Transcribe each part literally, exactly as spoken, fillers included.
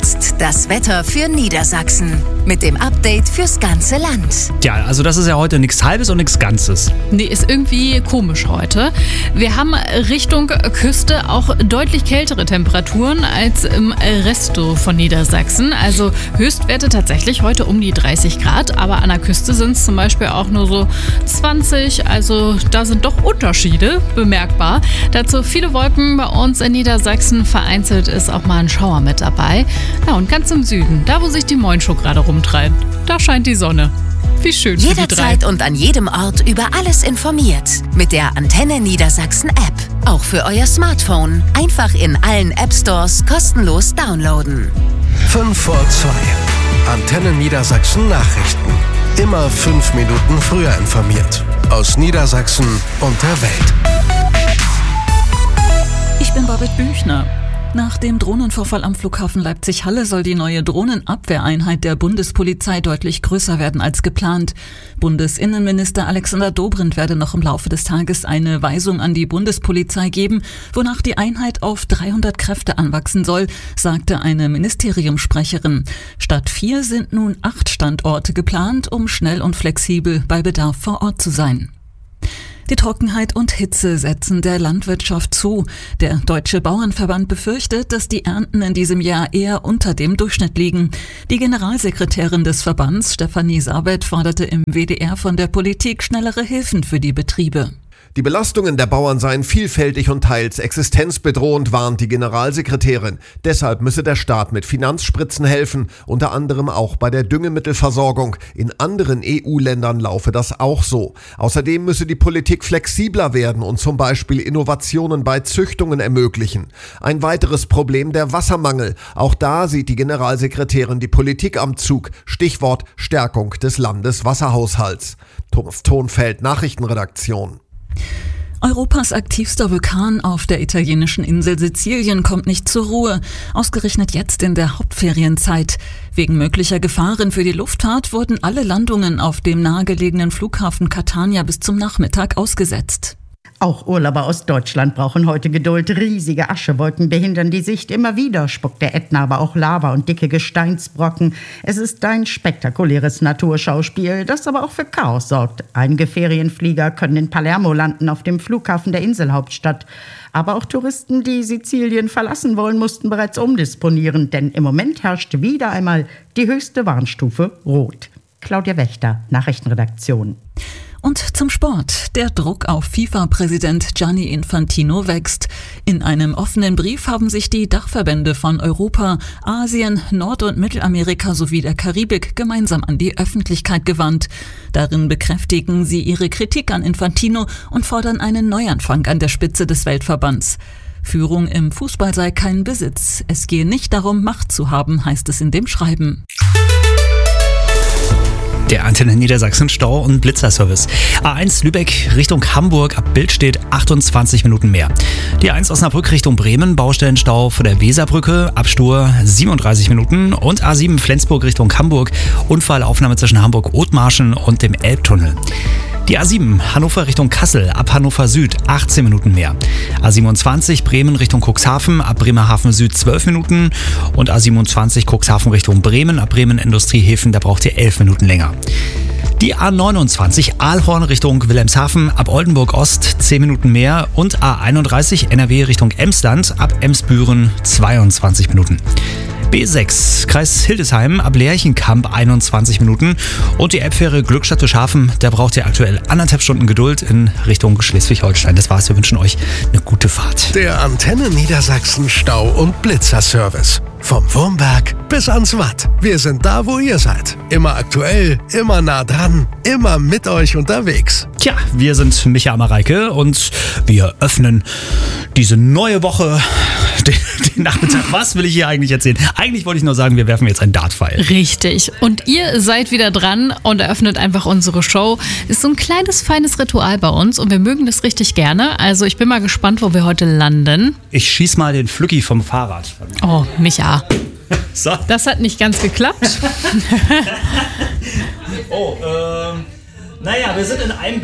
jetzt das Wetter für Niedersachsen mit dem Update fürs ganze Land. Ja, also das ist ja heute nichts Halbes und nichts Ganzes. Nee, ist irgendwie komisch heute. Wir haben Richtung Küste auch deutlich kältere Temperaturen als im Resto von Niedersachsen. Also Höchstwerte tatsächlich heute um die dreißig Grad, aber an der Küste sind es zum Beispiel auch nur so zwanzig. Also da sind doch Unterschiede bemerkbar. Dazu viele Wolken bei uns in Niedersachsen. Vereinzelt ist auch mal ein Schauer mit dabei. Ja, und ganz im Süden, da wo sich die Moinschow gerade rumtreibt, da scheint die Sonne. Wie schön für die drei. Jederzeit und an jedem Ort über alles informiert. Mit der Antenne Niedersachsen App. Auch für euer Smartphone. Einfach in allen App Stores kostenlos downloaden. fünf vor zwei. Antenne Niedersachsen Nachrichten. Immer fünf Minuten früher informiert. Aus Niedersachsen und der Welt. Ich bin Babette Büchner. Nach dem Drohnenvorfall am Flughafen Leipzig-Halle soll die neue Drohnenabwehreinheit der Bundespolizei deutlich größer werden als geplant. Bundesinnenminister Alexander Dobrindt werde noch im Laufe des Tages eine Weisung an die Bundespolizei geben, wonach die Einheit auf dreihundert Kräfte anwachsen soll, sagte eine Ministeriumssprecherin. Statt vier sind nun acht Standorte geplant, um schnell und flexibel bei Bedarf vor Ort zu sein. Die Trockenheit und Hitze setzen der Landwirtschaft zu. Der Deutsche Bauernverband befürchtet, dass die Ernten in diesem Jahr eher unter dem Durchschnitt liegen. Die Generalsekretärin des Verbands, Stefanie Sabet, forderte im W D R von der Politik schnellere Hilfen für die Betriebe. Die Belastungen der Bauern seien vielfältig und teils existenzbedrohend, warnt die Generalsekretärin. Deshalb müsse der Staat mit Finanzspritzen helfen, unter anderem auch bei der Düngemittelversorgung. In anderen E U-Ländern laufe das auch so. Außerdem müsse die Politik flexibler werden und zum Beispiel Innovationen bei Züchtungen ermöglichen. Ein weiteres Problem der Wassermangel. Auch da sieht die Generalsekretärin die Politik am Zug. Stichwort Stärkung des Landeswasserhaushalts. Thomas Thonfeld, Nachrichtenredaktion. Europas aktivster Vulkan auf der italienischen Insel Sizilien kommt nicht zur Ruhe, ausgerechnet jetzt in der Hauptferienzeit. Wegen möglicher Gefahren für die Luftfahrt wurden alle Landungen auf dem nahegelegenen Flughafen Catania bis zum Nachmittag ausgesetzt. Auch Urlauber aus Deutschland brauchen heute Geduld. Riesige Aschewolken behindern die Sicht. Immer wieder spuckt der Ätna aber auch Lava und dicke Gesteinsbrocken. Es ist ein spektakuläres Naturschauspiel, das aber auch für Chaos sorgt. Einige Ferienflieger können in Palermo landen, auf dem Flughafen der Inselhauptstadt. Aber auch Touristen, die Sizilien verlassen wollen, mussten bereits umdisponieren. Denn im Moment herrscht wieder einmal die höchste Warnstufe Rot. Claudia Wächter, Nachrichtenredaktion. Und zum Sport. Der Druck auf FIFA-Präsident Gianni Infantino wächst. In einem offenen Brief haben sich die Dachverbände von Europa, Asien, Nord- und Mittelamerika sowie der Karibik gemeinsam an die Öffentlichkeit gewandt. Darin bekräftigen sie ihre Kritik an Infantino und fordern einen Neuanfang an der Spitze des Weltverbands. Führung im Fußball sei kein Besitz. Es gehe nicht darum, Macht zu haben, heißt es in dem Schreiben. Der Antenne Niedersachsen Stau- und Blitzerservice. A eins Lübeck Richtung Hamburg, ab Bild steht achtundzwanzig Minuten mehr. Die A eins Osnabrück Richtung Bremen, Baustellenstau vor der Weserbrücke, ab Stur siebenunddreißig Minuten. Und A sieben Flensburg Richtung Hamburg, Unfallaufnahme zwischen Hamburg-Othmarschen und dem Elbtunnel. Die A sieben Hannover Richtung Kassel, ab Hannover Süd achtzehn Minuten mehr. A siebenundzwanzig Bremen Richtung Cuxhaven, ab Bremerhaven Süd zwölf Minuten. Und A siebenundzwanzig Cuxhaven Richtung Bremen, ab Bremen Industriehäfen, da braucht ihr elf Minuten länger. Die A neunundzwanzig Aalhorn Richtung Wilhelmshaven, ab Oldenburg Ost zehn Minuten mehr. Und A einunddreißig N R W Richtung Emsland, ab Emsbüren zweiundzwanzig Minuten. B sechs, Kreis Hildesheim, ab Lerchenkamp einundzwanzig Minuten. Und die Elbfähre Glückstadt-Duschhafen, da braucht ihr aktuell anderthalb Stunden Geduld in Richtung Schleswig-Holstein. Das war's, wir wünschen euch eine gute Fahrt. Der Antenne Niedersachsen Stau- und Blitzerservice. Vom Wurmberg bis ans Watt. Wir sind da, wo ihr seid. Immer aktuell, immer nah dran, immer mit euch unterwegs. Tja, wir sind Micha Amareike und wir öffnen diese neue Woche, den, den Nachmittag. Was will ich hier eigentlich erzählen? Eigentlich wollte ich nur sagen, wir werfen jetzt ein Dartpfeil. Richtig. Und ihr seid wieder dran und eröffnet einfach unsere Show. Ist so ein kleines, feines Ritual bei uns und wir mögen das richtig gerne. Also ich bin mal gespannt, wo wir heute landen. Ich schieß mal den Flücki vom Fahrrad. Oh, Micha. So. Das hat nicht ganz geklappt. oh, ähm, naja, wir sind in Einbeck.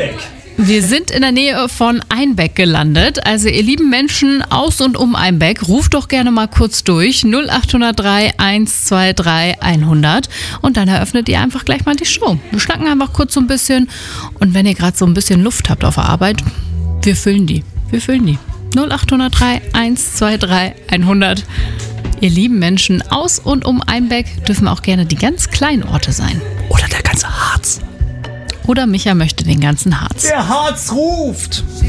Wir sind in der Nähe von Einbeck gelandet. Also ihr lieben Menschen aus und um Einbeck, ruft doch gerne mal kurz durch. null acht null drei eins zwei drei hundert. Und dann eröffnet ihr einfach gleich mal die Show. Wir schnacken einfach kurz so ein bisschen. Und wenn ihr gerade so ein bisschen Luft habt auf der Arbeit, wir füllen die. Wir füllen die. null acht null drei eins zwei drei hundert. Ihr lieben Menschen aus und um Einbeck dürfen auch gerne die ganz kleinen Orte sein. Oder der ganze Harz. Oder Micha möchte den ganzen Harz. Der Harz ruft!